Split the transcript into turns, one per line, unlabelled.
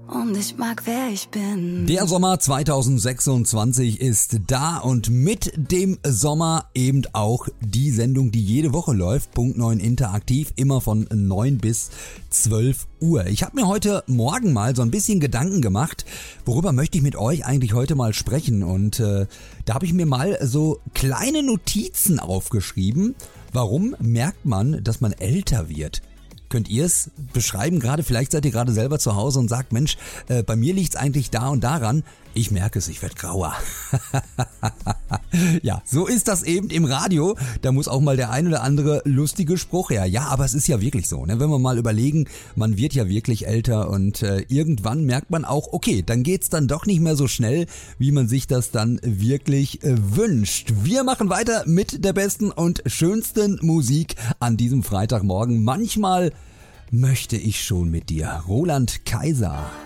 und ich mag, wer ich bin.
Der Sommer 2026 ist da und mit dem Sommer eben auch die Sendung, die jede Woche läuft, Punkt 9 interaktiv, immer von 9 bis 12 Uhr. Ich habe mir heute Morgen mal so ein bisschen Gedanken gemacht, worüber möchte ich mit euch eigentlich heute mal sprechen, und da habe ich mir mal so kleine Notizen aufgeschrieben. Warum merkt man, dass man älter wird? Könnt ihr es beschreiben? Gerade vielleicht seid ihr gerade selber zu Hause und sagt, Mensch, bei mir liegt's eigentlich da und daran. Ich merke es, ich werde grauer. Ja, so ist das eben im Radio. Da muss auch mal der ein oder andere lustige Spruch her. Ja, aber es ist ja wirklich so, ne? Wenn wir mal überlegen, man wird ja wirklich älter und irgendwann merkt man auch, okay, dann geht's dann doch nicht mehr so schnell, wie man sich das dann wirklich wünscht. Wir machen weiter mit der besten und schönsten Musik an diesem Freitagmorgen. Manchmal möchte ich schon mit dir. Roland Kaiser.